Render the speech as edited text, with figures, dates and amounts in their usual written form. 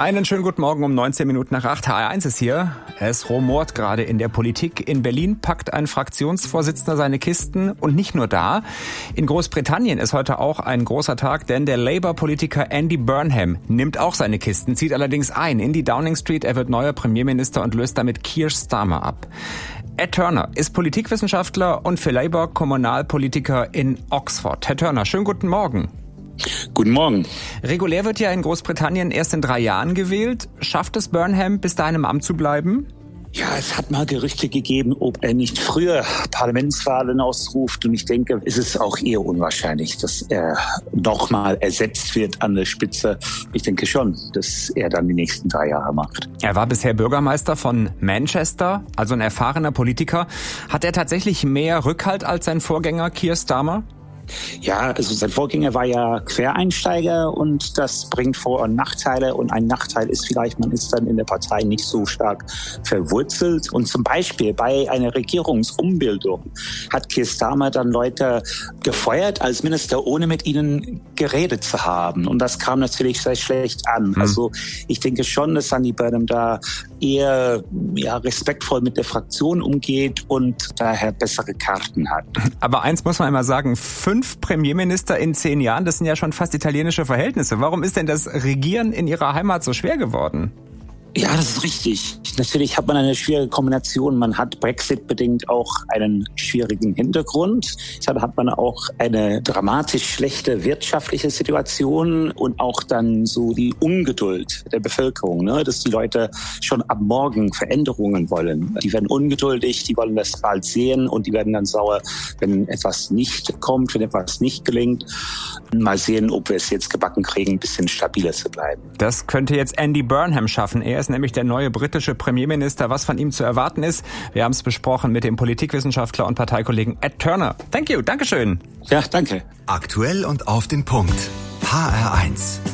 Einen schönen guten Morgen um 19 Minuten nach 8. HR1 ist hier. Es rumort gerade in der Politik. In Berlin packt ein Fraktionsvorsitzender seine Kisten und nicht nur da. In Großbritannien ist heute auch ein großer Tag, denn der Labour-Politiker Andy Burnham nimmt auch seine Kisten, zieht allerdings ein in die Downing Street. Er wird neuer Premierminister und löst damit Keir Starmer ab. Ed Turner ist Politikwissenschaftler und für Labour Kommunalpolitiker in Oxford. Herr Turner, schönen guten Morgen. Guten Morgen. Regulär wird ja in Großbritannien erst in 3 Jahren gewählt. Schafft es Burnham, bis dahin im Amt zu bleiben? Ja, es hat mal Gerüchte gegeben, ob er nicht früher Parlamentswahlen ausruft. Und ich denke, es ist auch eher unwahrscheinlich, dass er nochmal ersetzt wird an der Spitze. Ich denke schon, dass er dann die nächsten 3 Jahre macht. Er war bisher Bürgermeister von Manchester, also ein erfahrener Politiker. Hat er tatsächlich mehr Rückhalt als sein Vorgänger Keir Starmer? Ja, also sein Vorgänger war ja Quereinsteiger und das bringt Vor- und Nachteile. Und ein Nachteil ist vielleicht, man ist dann in der Partei nicht so stark verwurzelt. Und zum Beispiel bei einer Regierungsumbildung hat Keir Starmer dann Leute gefeuert als Minister, ohne mit ihnen geredet zu haben. Und das kam natürlich sehr schlecht an. Also ich denke schon, dass Andy Burnham da eher respektvoll mit der Fraktion umgeht und daher bessere Karten hat. Aber eins muss man einmal sagen, 5 Premierminister in 10 Jahren, das sind ja schon fast italienische Verhältnisse. Warum ist denn das Regieren in Ihrer Heimat so schwer geworden? Ja, das ist richtig. Natürlich hat man eine schwierige Kombination. Man hat Brexit-bedingt auch einen schwierigen Hintergrund. Deshalb hat man auch eine dramatisch schlechte wirtschaftliche Situation und auch dann so die Ungeduld der Bevölkerung, dass die Leute schon ab morgen Veränderungen wollen. Die werden ungeduldig, die wollen das bald sehen und die werden dann sauer, wenn etwas nicht kommt, wenn etwas nicht gelingt. Mal sehen, ob wir es jetzt gebacken kriegen, ein bisschen stabiler zu bleiben. Das könnte jetzt Andy Burnham schaffen. Er ist nämlich der neue britische Premierminister. Was von ihm zu erwarten ist, wir haben es besprochen mit dem Politikwissenschaftler und Parteikollegen Ed Turner. Thank you, Dankeschön. Ja, danke. Aktuell und auf den Punkt. HR1.